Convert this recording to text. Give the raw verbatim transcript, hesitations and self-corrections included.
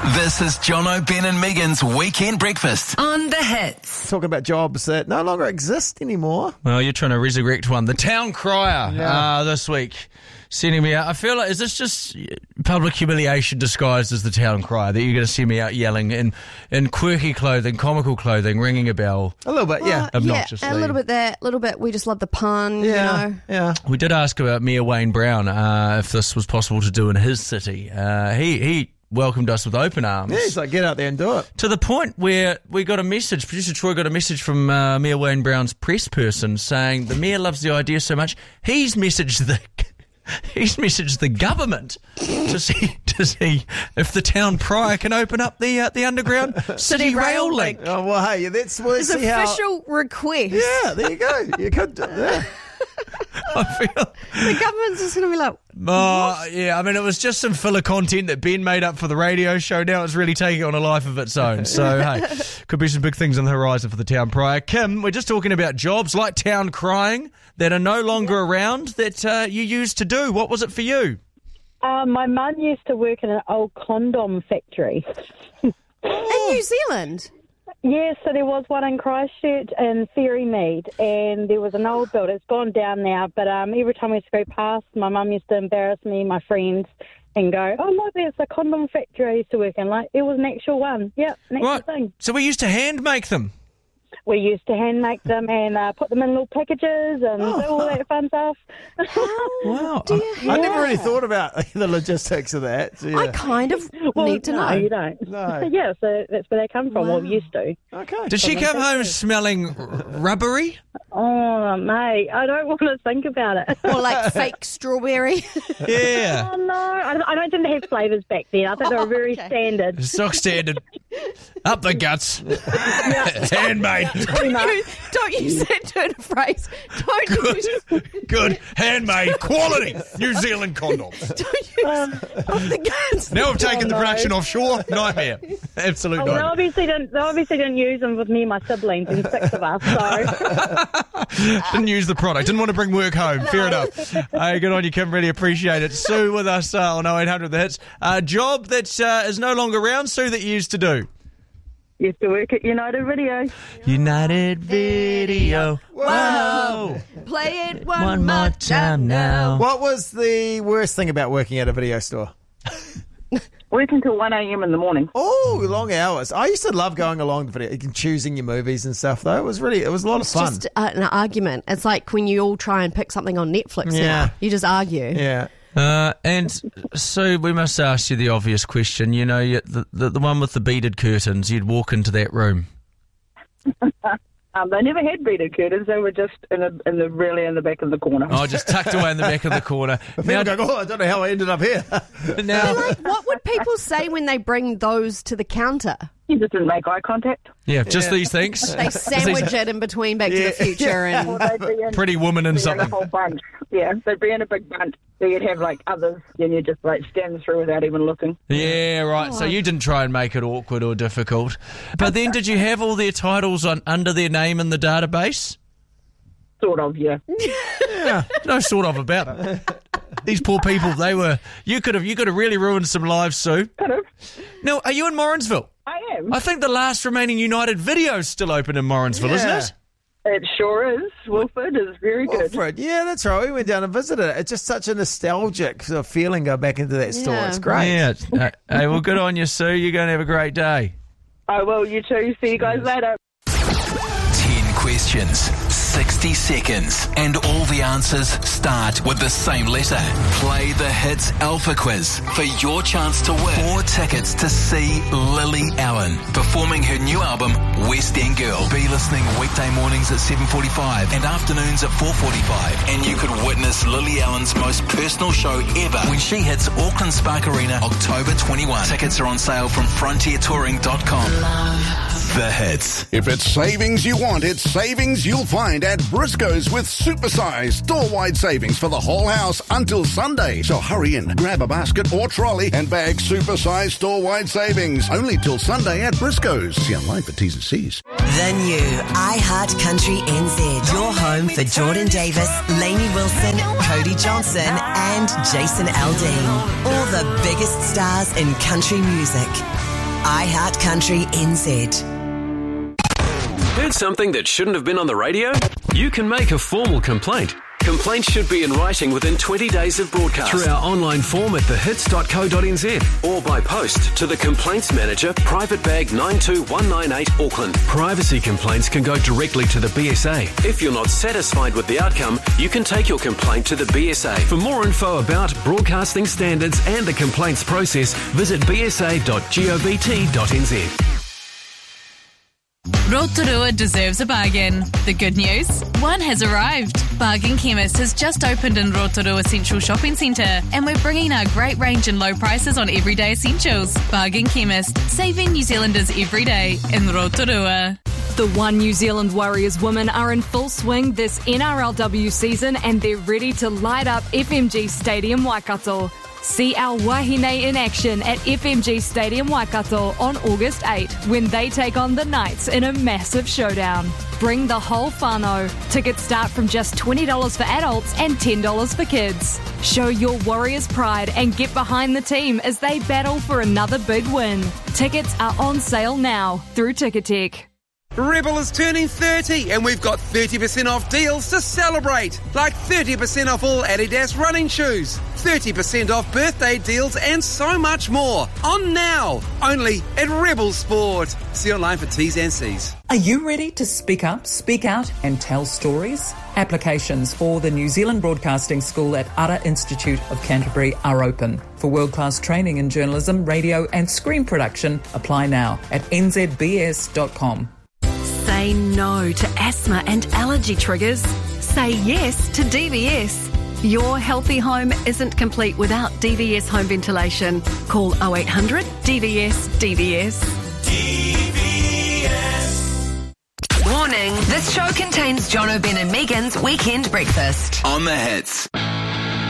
This is Jono, Ben and Megan's Weekend Breakfast. On the Hits. Talking about jobs that no longer exist anymore. Well, you're trying to resurrect one. The Town Crier Yeah. uh, this week. Sending me out. I feel like, is this just public humiliation disguised as the Town Crier? That you're going to send me out yelling in, in quirky clothing, comical clothing, ringing a bell? A little bit, yeah. Well, Obnoxiously. Yeah, a little bit that, a little bit. We just love the pun, Yeah, you know. yeah. We did ask about Mayor Wayne Brown uh, if this was possible to do in his city. Uh, he he welcomed us with open arms. Yeah, he's like, get out there and do it. To the point where we got a message, producer Troy got a message from uh, Mayor Wayne Brown's press person saying the mayor loves the idea so much, he's messaged the he's messaged the government to see to see if the town crier can open up the uh, the underground city rail link. Oh, well, hey, that's we'll It's see official request. how... Yeah, there you go. You could do that. I feel. The government's just going to be like, Oh, yeah, I mean, it was just some filler content that Ben made up for the radio show. Now it's really taking on a life of its own. So, hey, could be some big things on the horizon for the town crier. Kim, we're just talking about jobs like town crying that are no longer around that uh, you used to do. What was it for you? Uh, my mum used to work in an old condom factory. in New Zealand. Yeah, so there was one in Christchurch and Ferrymead, and there was an old building. It's gone down now, but um, every time we used to go past, my mum used to embarrass me, my friends, and go, oh, look, there's a condom factory I used to work in. Like, it was an actual one. Yep, an actual Right. thing. So we used to hand make them. We used to hand make them and uh, put them in little packages and do all that fun stuff. Wow. I never really thought about the logistics of that. So, yeah. I kind of Well, need to no, know. you don't. No. Yeah, so that's where they come from, Wow. or used to. Okay. Did she come home smelling r- rubbery? Oh, mate, I don't want to think about it. Or like fake strawberry. Yeah. Oh, no, I don't, I don't think they had flavours back then. I think they were very Okay. standard. Stock standard. Up the guts. Handmade. Pretty much. Don't use that turn of phrase. Don't use, Good. Good. Handmade. Quality. New Zealand condoms. don't use off the guns. Now we've taken Oh, the no. production offshore. Nightmare. Absolute Oh, well, they nightmare. obviously didn't. They obviously didn't use them with me and my siblings and six of us. So Didn't use the product. Didn't want to bring work home. Fair enough. Hey, good on you, Kim. Really appreciate it. Sue with us uh, on oh eight hundred The Hits. A job that uh, is no longer around, Sue, that you used to do. used to work at United Video. United Video. Whoa. Play it one, One more time now. What was the worst thing about working at a video store? Working till one a.m. in the morning. Oh, long hours. I used to love going along the video and choosing your movies and stuff, though. It was really, it was a lot of fun. Just uh, an argument. It's like when you all try and pick something on Netflix Yeah. now. You just argue. Yeah. Uh, and Sue, we must ask you the obvious question. You know, you, the, the the one with the beaded curtains. You'd walk into that room. Um, they never had beaded curtains. They were just in, a, in the really in the back of the corner. Oh, just tucked away in the back of the corner. People go, oh, I don't know how I ended up here. now, Like, what would people say when they bring those to the counter? You just didn't make eye contact. yeah, just these things. They sandwich it in between Back to the Future and Or they'd be in, Pretty woman and be in a something. whole bunch. Yeah, they'd be in a big bunch. So you'd have like others, and you just like stand through without even looking. Yeah, right. So you didn't try and make it awkward or difficult. But then did you have all their titles on under their name in the database? Sort of, yeah. No sort of about it. These poor people, they were you could have you could have really ruined some lives, Sue. Kind of. Now, are you in Morrinsville? I am. I think the last remaining United Video is still open in Morrinsville, isn't Yeah. it? It sure is. Wilford is very good. Wilfred. Yeah, that's right. We went down and visited it. It's just such a nostalgic sort of feeling go back into that store. Yeah. It's great. Yeah. Uh, hey, well, good on you, Sue. You're going to have a great day. I will. You too. See you guys later. ten questions, sixty seconds, and all the answers start with the same letter. Play the Hits Alpha Quiz for your chance to win four tickets to see Lily Allen performing her new album, West End Girl. Be listening weekday mornings at seven forty-five and afternoons at four forty-five. And you could witness Lily Allen's most personal show ever when she hits Auckland Spark Arena October twenty-first. Tickets are on sale from frontier touring dot com. The Hits. If it's savings you want, it's savings you'll find at Briscoe's with supersized store-wide savings for the whole house until Sunday. So hurry in, grab a basket or trolley and bag supersized store-wide savings. Only till Sunday at Briscoe's. See online for T's and C's. The new iHeart Country N Z. Your home for Jordan Davis, Lainey Wilson, Cody Johnson and Jason Aldean. All the biggest stars in country music. iHeartCountry N Z. Heard something that shouldn't have been on the radio? You can make a formal complaint. Complaints should be in writing within twenty days of broadcast through our online form at the hits dot co dot n z or by post to the Complaints Manager, Private Bag nine two one nine eight, Auckland. Privacy complaints can go directly to the B S A. If you're not satisfied with the outcome, you can take your complaint to the B S A. For more info about broadcasting standards and the complaints process, visit b s a dot govt dot n z. Rotorua deserves a bargain. The good news? One has arrived. Bargain Chemist has just opened in Rotorua Central Shopping Centre, and we're bringing our great range and low prices on everyday essentials. Bargain Chemist, saving New Zealanders every day in Rotorua. The One New Zealand Warriors women are in full swing this N R L W season, and they're ready to light up F M G Stadium Waikato. See our Wahine in action at F M G Stadium Waikato on August eighth when they take on the Knights in a massive showdown. Bring the whole whānau. Tickets start from just twenty dollars for adults and ten dollars for kids. Show your Warriors pride and get behind the team as they battle for another big win. Tickets are on sale now through Ticketek. Rebel is turning thirty and we've got thirty percent off deals to celebrate. Like thirty percent off all Adidas running shoes, thirty percent off birthday deals and so much more. On now, only at Rebel Sport. See online for T's and C's. Are you ready to speak up, speak out and tell stories? Applications for the New Zealand Broadcasting School at Ara Institute of Canterbury are open. For world-class training in journalism, radio and screen production, apply now at n z b s dot com. Say no to asthma and allergy triggers. Say yes to D V S. Your healthy home isn't complete without D V S home ventilation. Call oh eight hundred D V S D V S. D V S. Warning, this show contains John O'Ben and Megan's Weekend Breakfast. On the hits.